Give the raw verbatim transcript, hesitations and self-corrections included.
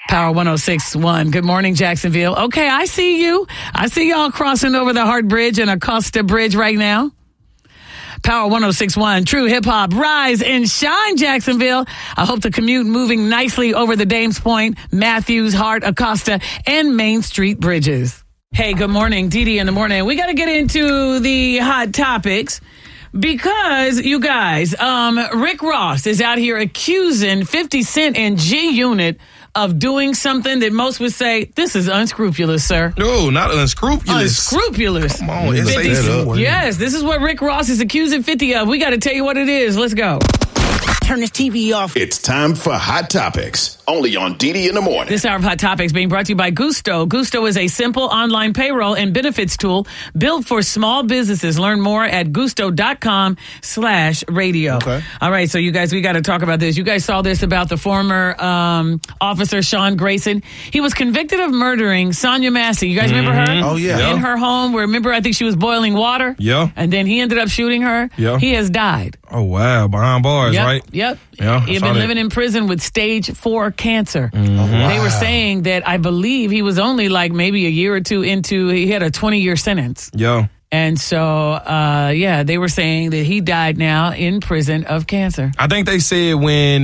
Power one oh six point one. Good morning, Jacksonville. Okay, I see you. I see y'all crossing over the Hart Bridge and Acosta Bridge right now. Power one oh six point one. True hip hop. Rise and shine, Jacksonville. I hope the commute moving nicely over the Dames Point, Matthews, Hart, Acosta, and Main Street bridges. Hey, good morning. Dee Dee in the morning. We got to get into the hot topics. Because, you guys, um, Rick Ross is out here accusing fifty Cent and G-Unit of doing something that most would say, this is unscrupulous, sir. No, not unscrupulous. Unscrupulous. Come on, it's fifty, that yes, this is what Rick Ross is accusing fifty of. We got to tell you what it is. Let's go. Turn this T V off. It's time for Hot Topics, only on Dee Dee in the morning. This hour of Hot Topics being brought to you by Gusto. Gusto is a simple online payroll and benefits tool built for small businesses. Learn more at gusto.com slash radio. Okay. All right, so you guys, we got to talk about this. You guys saw this about the former um, officer, Sean Grayson. He was convicted of murdering Sonia Massey. You guys remember her? Oh, yeah. In her home, where remember, I think she was boiling water. Yeah. And then he ended up shooting her. Yeah. He has died. Oh, wow. Behind bars, Yep, right? Yep. Yeah, He had I been saw living that. in prison with stage four cancer. Mm-hmm. They were saying that I believe he was only like maybe a year or two into, he had a twenty-year sentence. Yeah. And so, uh, yeah, they were saying that he died now in prison of cancer. I think they said when